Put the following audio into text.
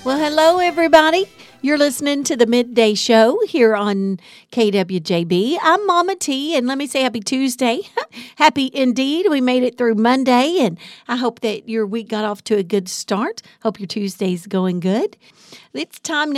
Well, hello, everybody. You're listening to the Midday Show here on KWJB. I'm Mama T, and let me say happy Tuesday. Happy indeed. We made it through Monday, and I hope that your week got off to a good start. Hope your Tuesday's going good. It's time now.